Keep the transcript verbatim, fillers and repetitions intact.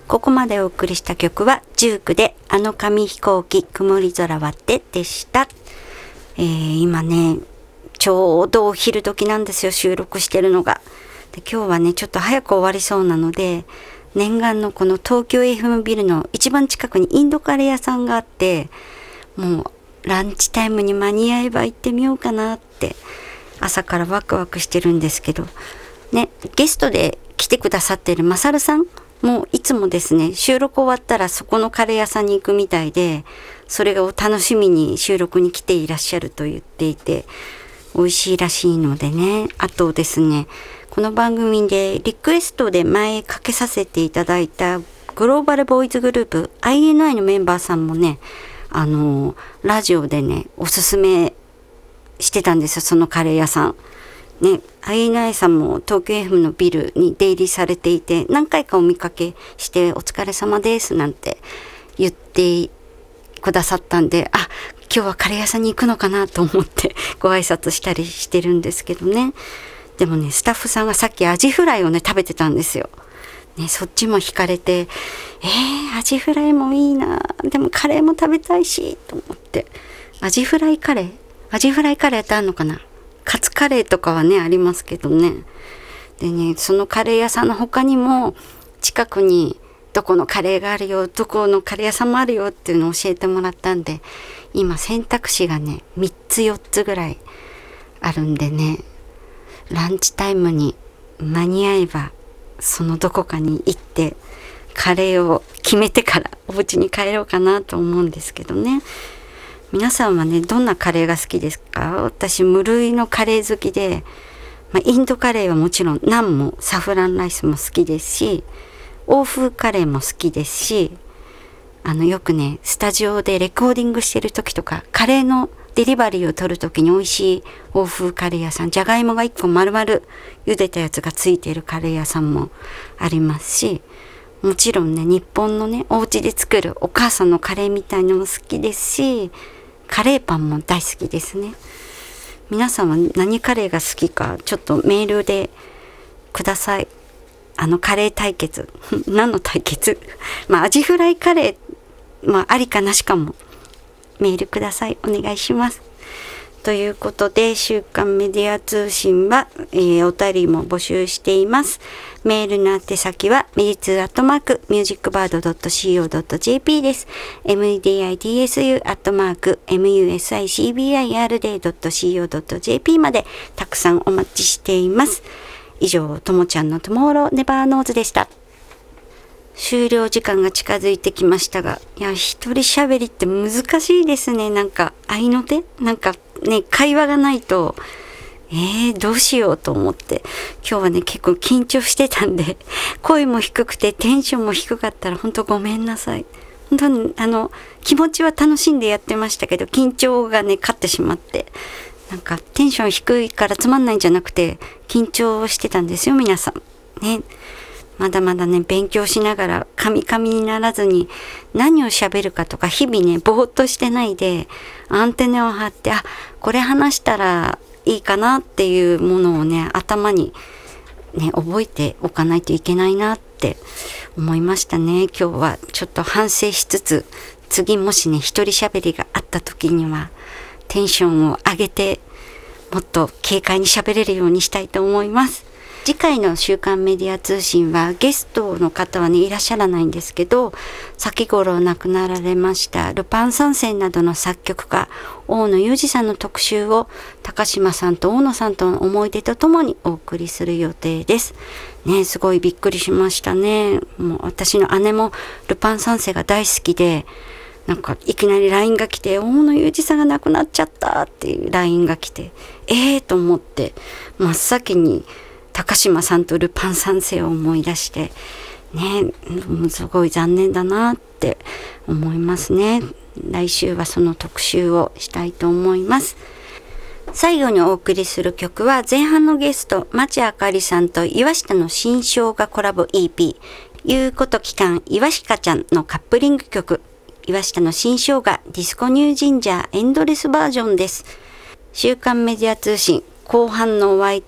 ここまでお送りした曲はジュークであの紙飛行機曇り空割ってでした。えー、今ねちょうどお昼時なんですよ、収録してるのが。で今日はねちょっと早く終わりそうなので、念願のこの東京 エフエム ビルの一番近くにインドカレー屋さんがあって、もうランチタイムに間に合えば行ってみようかなって朝からワクワクしてるんですけどね。ゲストで来てくださってるマサルさんもいつもですね、収録終わったらそこのカレー屋さんに行くみたいで、それを楽しみに収録に来ていらっしゃると言っていて、美味しいらしいのでね。あとですね、この番組でリクエストで前かけさせていただいたグローバルボーイズグループ アイエヌアイ のメンバーさんもね、あのラジオでねおすすめしてたんですよ、そのカレー屋さんね。 アイエヌアイ さんも東京 エフエム のビルに出入りされていて、何回かお見かけしてお疲れ様ですなんて言ってくださったんで、あ、今日はカレー屋さんに行くのかなと思ってご挨拶したりしてるんですけどね。でもね、スタッフさんがさっきアジフライをね食べてたんですよ、ね、そっちも惹かれて、えー、アジフライもいいな、でもカレーも食べたいしと思って、アジフライカレーアジフライカレーってあるのかな。カツカレーとかはねありますけどね。でね、そのカレー屋さんの他にも近くにどこのカレーがあるよ、どこのカレー屋さんもあるよっていうのを教えてもらったんで、今選択肢がねみっつよっつぐらいあるんでね、ランチタイムに間に合えばそのどこかに行ってカレーを決めてからお家に帰ろうかなと思うんですけどね。皆さんはねどんなカレーが好きですか？私無類のカレー好きで、まあ、インドカレーはもちろんナンもサフランライスも好きですし、欧風カレーも好きですし、あのよくねスタジオでレコーディングしてる時とかカレーのデリバリーを取る時に美味しい欧風カレー屋さん、じゃがいもがいっこ丸々茹でたやつがついているカレー屋さんもありますし、もちろんね日本のねお家で作るお母さんのカレーみたいのも好きですし、カレーパンも大好きですね。皆さんは何カレーが好きかちょっとメールでください。あのカレー対決何の対決まあアジフライカレー、まあありかなしかもメールください。お願いします。ということで、週刊メディア通信は、えー、お便りも募集しています。メールの宛先はミリツーアットマークミュージックバードドットシーオードットジェーピー です。エムディーアイディーエスユー アットマーク ミューシックバードドットシーオードットジェーピー までたくさんお待ちしています。以上、ともちゃんのトゥモローネバーノーズでした。終了時間が近づいてきましたが、いや一人喋りって難しいですね。なんか合いの手なんかね会話がないとえー、どうしようと思って、今日はね結構緊張してたんで、声も低くてテンションも低かったら本当ごめんなさい。本当にあの気持ちは楽しんでやってましたけど、緊張がね勝ってしまって、なんかテンション低いからつまんないんじゃなくて緊張してたんですよ皆さんね。まだまだね勉強しながらカミカミにならずに何を喋るかとか日々ねぼーっとしてないでアンテナを張って、あ、これ話したらいいかなっていうものをね頭にね覚えておかないといけないなって思いましたね。今日はちょっと反省しつつ、次もしね一人喋りがあった時にはテンションを上げてもっと軽快に喋れるようにしたいと思います。次回の週刊メディア通信はゲストの方はねいらっしゃらないんですけど、先頃亡くなられましたルパン三世などの作曲家大野裕二さんの特集を高島さんと大野さんとの思い出とともにお送りする予定ですね。すごいびっくりしましたね。もう私の姉もルパン三世が大好きで、なんかいきなり ライン が来て、大野裕二さんが亡くなっちゃったっていう ライン が来て、えーと思って真っ先に高島さんとルパン三世を思い出してね、すごい残念だなって思いますね。来週はその特集をしたいと思います。最後にお送りする曲は前半のゲスト町あかりさんと岩下の新生姜コラボ イーピー いうこと期間岩下ちゃんのカップリング曲、岩下の新生姜ディスコニュージンジャーエンドレスバージョンです。週刊メディア通信後半のお相手